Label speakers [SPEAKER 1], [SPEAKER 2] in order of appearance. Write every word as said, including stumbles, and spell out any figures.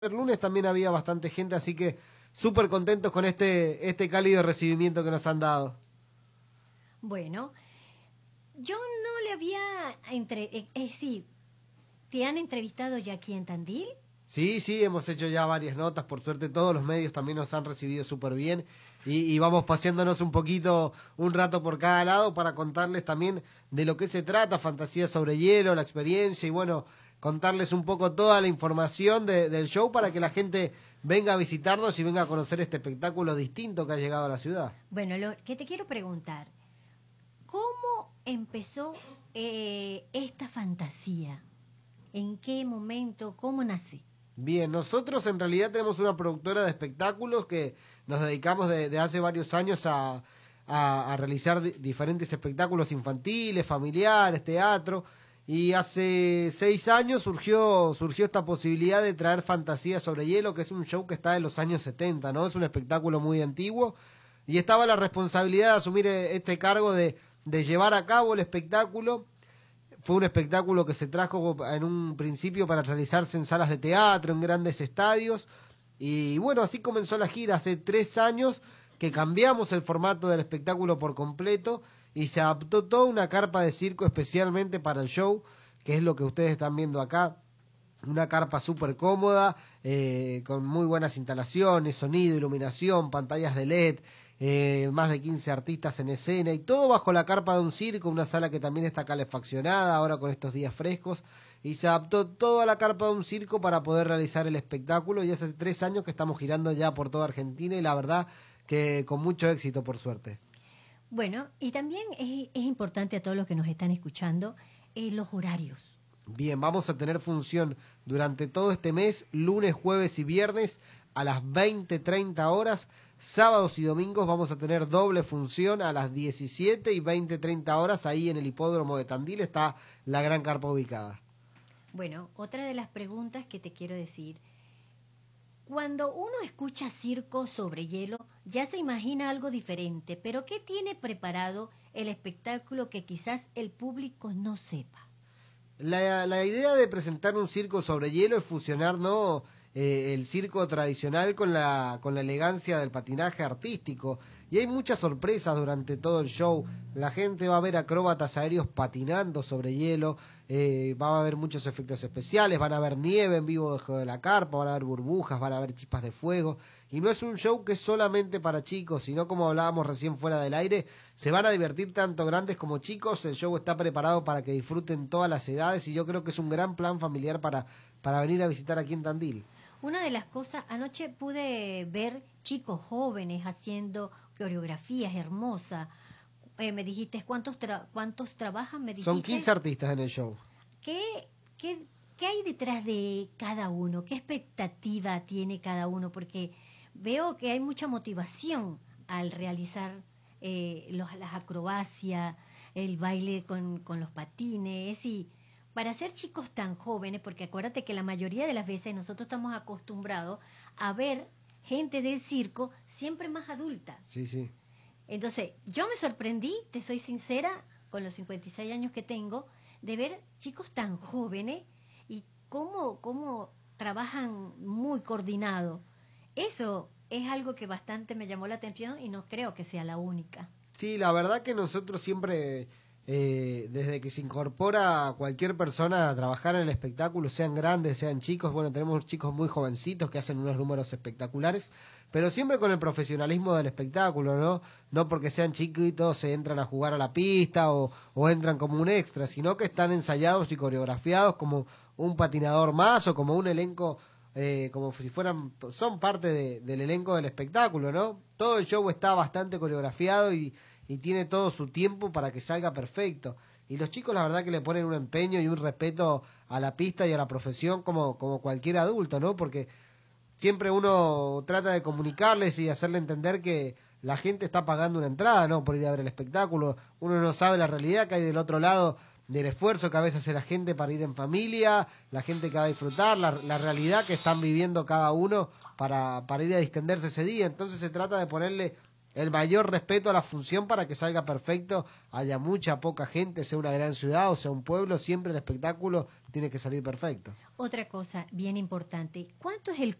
[SPEAKER 1] El lunes también había bastante gente, así que súper contentos con este, este cálido recibimiento que nos han dado.
[SPEAKER 2] Bueno, yo no le había... Entre, es decir, ¿te han entrevistado ya aquí en Tandil?
[SPEAKER 1] Sí, sí, hemos hecho ya varias notas, por suerte todos los medios también nos han recibido súper bien y, y vamos paseándonos un poquito, un rato por cada lado para contarles también de lo que se trata, Fantasía sobre Hielo, la experiencia y bueno, contarles un poco toda la información de, del show para que la gente venga a visitarnos y venga a conocer este espectáculo distinto que ha llegado a la ciudad.
[SPEAKER 2] Bueno, lo que te quiero preguntar, ¿cómo empezó eh, esta fantasía? ¿En qué momento? ¿Cómo nace?
[SPEAKER 1] Bien, nosotros en realidad tenemos una productora de espectáculos que nos dedicamos de, de hace varios años a, a, a realizar di- diferentes espectáculos infantiles, familiares, teatro, y hace seis años surgió, surgió esta posibilidad de traer Fantasía sobre Hielo, que es un show que está en los años setenta, ¿no? Es un espectáculo muy antiguo, y estaba la responsabilidad de asumir eh, este cargo de, de llevar a cabo el espectáculo. Fue un espectáculo que se trajo en un principio para realizarse en salas de teatro, en grandes estadios. Y bueno, así comenzó la gira hace tres años que cambiamos el formato del espectáculo por completo y se adaptó toda una carpa de circo especialmente para el show, que es lo que ustedes están viendo acá. Una carpa súper cómoda, eh, con muy buenas instalaciones, sonido, iluminación, pantallas de L E D, eh, más de quince artistas en escena y todo bajo la carpa de un circo, una sala que también está calefaccionada ahora con estos días frescos y se adaptó toda la carpa de un circo para poder realizar el espectáculo y hace tres años que estamos girando ya por toda Argentina y la verdad que con mucho éxito por suerte.
[SPEAKER 2] Bueno, y también es, es importante a todos los que nos están escuchando, eh, los horarios.
[SPEAKER 1] Bien, vamos a tener función durante todo este mes, lunes, jueves y viernes a las veinte treinta horas. Sábados y domingos vamos a tener doble función a las diecisiete y veinte treinta horas. Ahí en el hipódromo de Tandil está la gran carpa ubicada.
[SPEAKER 2] Bueno, otra de las preguntas que te quiero decir, cuando uno escucha circo sobre hielo, ya se imagina algo diferente, pero ¿qué tiene preparado el espectáculo que quizás el público no sepa?
[SPEAKER 1] La, la idea de presentar un circo sobre hielo es fusionar, ¿no? Eh, el circo tradicional con la, con la elegancia del patinaje artístico. Y hay muchas sorpresas durante todo el show. La gente va a ver acróbatas aéreos patinando sobre hielo. Eh, va a haber muchos efectos especiales. Van a ver nieve en vivo debajo de la carpa. Van a ver burbujas. Van a ver chispas de fuego. Y no es un show que es solamente para chicos, sino como hablábamos recién fuera del aire, se van a divertir tanto grandes como chicos. El show está preparado para que disfruten todas las edades y yo creo que es un gran plan familiar para, para venir a visitar aquí en Tandil.
[SPEAKER 2] Una de las cosas, anoche pude ver chicos jóvenes haciendo coreografías hermosas. Eh, me dijiste, ¿cuántos, tra cuántos trabajan? Me dijiste,
[SPEAKER 1] Son quince artistas en el show.
[SPEAKER 2] ¿Qué, qué, ¿Qué hay detrás de cada uno? ¿Qué expectativa tiene cada uno? Porque veo que hay mucha motivación al realizar eh, los, las acrobacias, el baile con, con los patines y para ser chicos tan jóvenes, porque acuérdate que la mayoría de las veces nosotros estamos acostumbrados a ver gente del circo siempre más adulta.
[SPEAKER 1] Sí, sí.
[SPEAKER 2] Entonces, yo me sorprendí, te soy sincera, con los cincuenta y seis años que tengo, de ver chicos tan jóvenes y cómo, cómo trabajan muy coordinado. Eso es algo que bastante me llamó la atención y no creo que sea la única.
[SPEAKER 1] Sí, la verdad que nosotros siempre, eh, desde que se incorpora cualquier persona a trabajar en el espectáculo, sean grandes, sean chicos, bueno, tenemos chicos muy jovencitos que hacen unos números espectaculares, pero siempre con el profesionalismo del espectáculo, ¿no? No porque sean chiquitos se entran a jugar a la pista o, o entran como un extra, sino que están ensayados y coreografiados como un patinador más o como un elenco. Eh, como si fueran, son parte de, del elenco del espectáculo, ¿no? Todo el show está bastante coreografiado y, y tiene todo su tiempo para que salga perfecto. Y los chicos la verdad que le ponen un empeño y un respeto a la pista y a la profesión como, como cualquier adulto, ¿no? Porque siempre uno trata de comunicarles y hacerle entender que la gente está pagando una entrada, ¿no? Por ir a ver el espectáculo. Uno no sabe la realidad que hay del otro lado del esfuerzo que a veces hace la gente para ir en familia, la gente que va a disfrutar, la, la realidad que están viviendo cada uno para, para ir a distenderse ese día. Entonces se trata de ponerle El mayor respeto a la función para que salga perfecto, haya mucha, poca gente, sea una gran ciudad o sea un pueblo, siempre el espectáculo tiene que salir perfecto.
[SPEAKER 2] Otra cosa bien importante, ¿cuánto es el